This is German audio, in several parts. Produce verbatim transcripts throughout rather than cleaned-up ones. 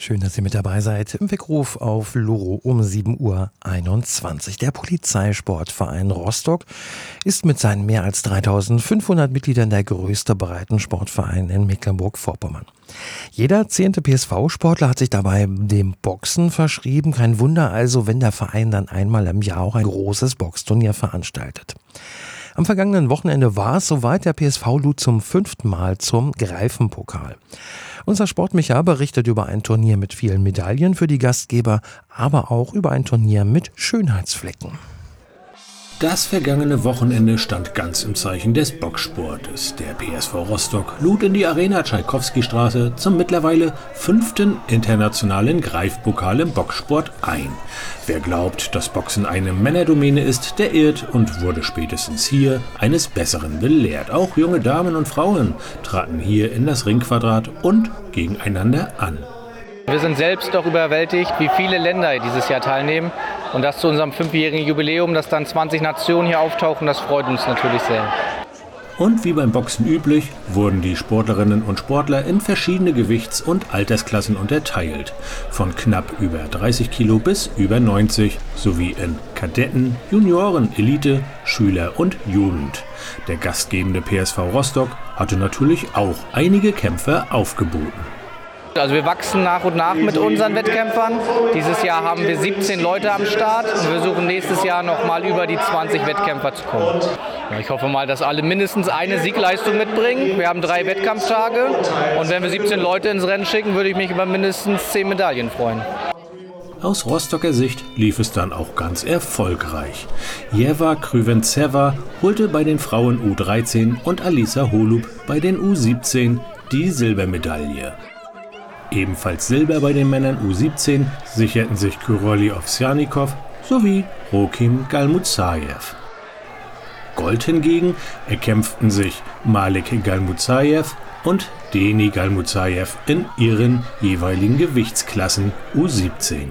Schön, dass ihr mit dabei seid. Im Weckruf auf Loro um sieben Uhr einundzwanzig. Der Polizeisportverein Rostock ist mit seinen mehr als dreitausendfünfhundert Mitgliedern der größte Breitensportverein in Mecklenburg-Vorpommern. Jeder zehnte P S V-Sportler hat sich dabei dem Boxen verschrieben. Kein Wunder also, wenn der Verein dann einmal im Jahr auch ein großes Boxturnier veranstaltet. Am vergangenen Wochenende war es soweit, der P S V lud zum fünften Mal zum Greifenpokal. Unser Sportmicha berichtet über ein Turnier mit vielen Medaillen für die Gastgeber, aber auch über ein Turnier mit Schönheitsflecken. Das vergangene Wochenende stand ganz im Zeichen des Boxsportes. Der P S V Rostock lud in die Arena Tschaikowski-Straße zum mittlerweile fünften internationalen Greifpokal im Boxsport ein. Wer glaubt, dass Boxen eine Männerdomäne ist, der irrt und wurde spätestens hier eines Besseren belehrt. Auch junge Damen und Frauen traten hier in das Ringquadrat und gegeneinander an. Wir sind selbst doch überwältigt, wie viele Länder dieses Jahr teilnehmen. Und das zu unserem fünfjährigen Jubiläum, dass dann zwanzig Nationen hier auftauchen, das freut uns natürlich sehr. Und wie beim Boxen üblich, wurden die Sportlerinnen und Sportler in verschiedene Gewichts- und Altersklassen unterteilt. Von knapp über dreißig Kilo bis über neunzig, sowie in Kadetten, Junioren, Elite, Schüler und Jugend. Der gastgebende P S V Rostock hatte natürlich auch einige Kämpfer aufgeboten. Also wir wachsen nach und nach mit unseren Wettkämpfern. Dieses Jahr haben wir siebzehn Leute am Start und wir versuchen nächstes Jahr noch mal über die zwanzig Wettkämpfer zu kommen. Ja, ich hoffe mal, dass alle mindestens eine Siegleistung mitbringen. Wir haben drei Wettkampftage und wenn wir siebzehn Leute ins Rennen schicken, würde ich mich über mindestens zehn Medaillen freuen. Aus Rostocker Sicht lief es dann auch ganz erfolgreich. Jeva Krüventseva holte bei den Frauen U dreizehn und Alisa Holub bei den U siebzehn die Silbermedaille. Ebenfalls Silber bei den Männern U siebzehn sicherten sich Kyroli Ovsjannikov sowie Rokim Galmuzajew. Gold hingegen erkämpften sich Malik Galmuzajew und Deni Galmuzajew in ihren jeweiligen Gewichtsklassen U siebzehn.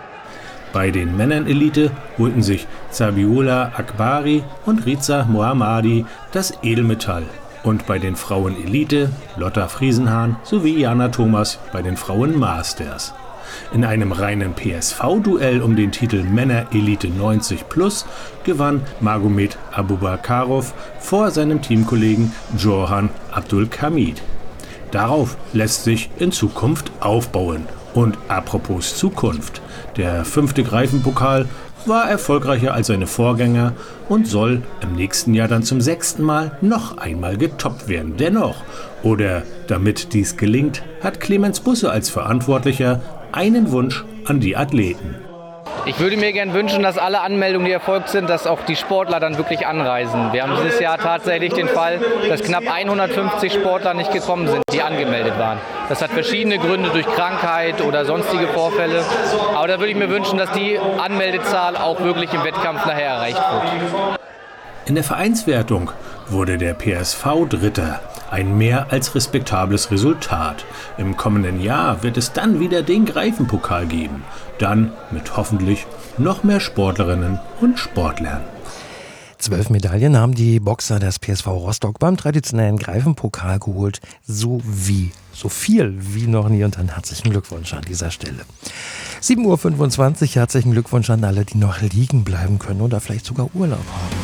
Bei den Männern Elite holten sich Zabihullah Akbari und Riza Mohammadi das Edelmetall. Und bei den Frauen Elite Lotta Friesenhahn sowie Jana Thomas bei den Frauen Masters. In einem reinen P S V-Duell um den Titel Männer Elite neunzig plus gewann Magomed Abubakarov vor seinem Teamkollegen Johan Abdulhamid. Darauf lässt sich in Zukunft aufbauen. Und apropos Zukunft, der fünfte Greifenpokal war erfolgreicher als seine Vorgänger und soll im nächsten Jahr dann zum sechsten Mal noch einmal getoppt werden. Dennoch, oder damit dies gelingt, hat Clemens Busse als Verantwortlicher einen Wunsch an die Athleten. Ich würde mir gern wünschen, dass alle Anmeldungen, die erfolgt sind, dass auch die Sportler dann wirklich anreisen. Wir haben dieses Jahr tatsächlich den Fall, dass knapp hundertfünfzig Sportler nicht gekommen sind, die angemeldet waren. Das hat verschiedene Gründe durch Krankheit oder sonstige Vorfälle. Aber da würde ich mir wünschen, dass die Anmeldezahl auch wirklich im Wettkampf nachher erreicht wird. In der Vereinswertung wurde der P S V Dritter. Ein mehr als respektables Resultat. Im kommenden Jahr wird es dann wieder den Greifenpokal geben. Dann mit hoffentlich noch mehr Sportlerinnen und Sportlern. Zwölf Medaillen haben die Boxer des P S V Rostock beim traditionellen Greifenpokal geholt. So wie, so viel wie noch nie. Und dann herzlichen Glückwunsch an dieser Stelle. sieben Uhr fünfundzwanzig, herzlichen Glückwunsch an alle, die noch liegen bleiben können oder vielleicht sogar Urlaub haben.